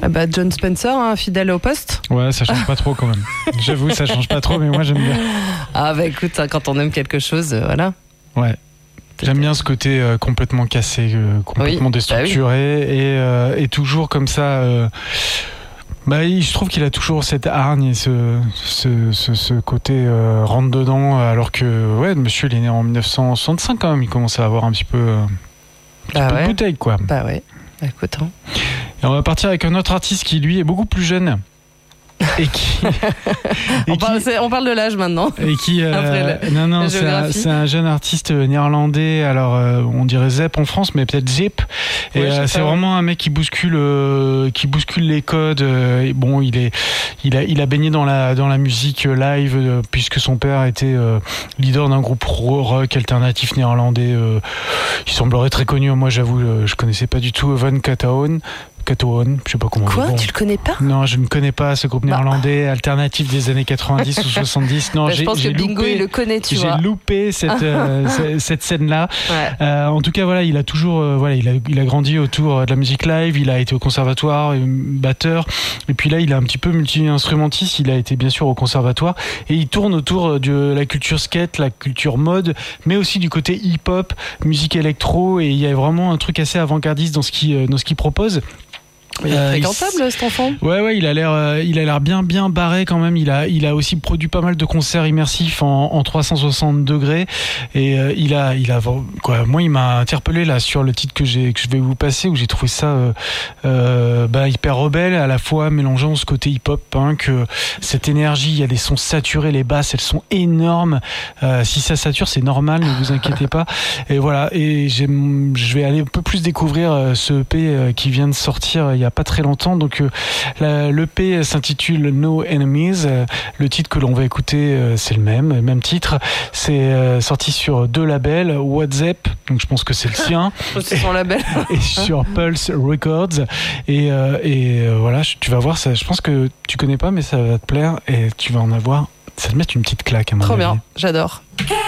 John Spencer, hein, fidèle au poste. Ouais, ça change pas trop quand même. J'avoue, ça change pas trop, mais moi j'aime bien. Ah écoute, quand on aime quelque chose, voilà. Ouais. J'aime bien ce côté complètement cassé, complètement déstructuré et toujours comme ça. Je trouve qu'il a toujours cette hargne et ce côté rentre dedans, alors que le monsieur il est né en 1965 quand même, il commence à avoir un petit peu de bouteille quoi. Bah ouais, écoute. Hein. Et on va partir avec un autre artiste qui lui est beaucoup plus jeune. Et qui, on parle de l'âge maintenant. Et qui c'est un jeune artiste néerlandais. Alors on dirait Zepp en France, mais peut-être Zip. Et c'est vraiment un mec qui bouscule les codes. Et bon, il a baigné dans la musique live puisque son père était leader d'un groupe rock alternatif néerlandais. Il semblerait très connu. Moi, j'avoue, je connaissais pas du tout Van Katoen, je sais pas comment. Quoi, tu le connais pas? Non, je ne connais pas ce groupe néerlandais alternatif des années 90 ou 70. Non, je pense que Bingo il le connaît, tu vois. J'ai loupé cette scène-là. Ouais. En tout cas, voilà, il a toujours, il a grandi autour de la musique live. Il a été au conservatoire, batteur. Et puis là, il est un petit peu multi-instrumentiste. Il a été bien sûr au conservatoire et il tourne autour de la culture skate, la culture mode, mais aussi du côté hip-hop, musique électro. Et il y a vraiment un truc assez avant-gardiste dans ce qu'il propose. Il est fréquentable cet enfant. Ouais, il a l'air bien barré quand même. Il a aussi produit pas mal de concerts immersifs en 360 degrés et moi il m'a interpellé là sur le titre que je vais vous passer, où j'ai trouvé ça hyper rebelle, à la fois mélangeant ce côté hip-hop, que cette énergie, il y a des sons saturés, les basses elles sont énormes. Si ça sature, c'est normal, ne vous inquiétez pas. Et voilà, et je vais aller un peu plus découvrir ce EP qui vient de sortir il y a pas très longtemps. Donc l'EP s'intitule No Enemies. Le titre que l'on va écouter, c'est le même titre. C'est sorti sur 2 labels, WhatsApp, donc je pense que c'est le sien. C'est son label. Et sur Pulse Records. Et voilà, tu vas voir ça. Je pense que tu connais pas, mais ça va te plaire et tu vas en avoir. Ça va te mettre une petite claque à mon avis. Trop bien, j'adore. Hey!